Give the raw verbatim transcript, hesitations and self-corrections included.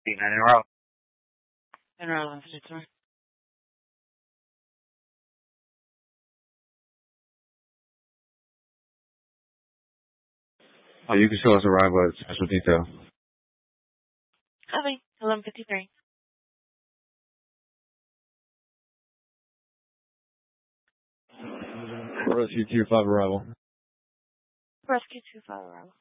Nine in a row. General Officer. Oh, you can show us arrival at special detail. Copy. eleven fifty-three. Rescue Tier five arrival. Rescue two five arrival.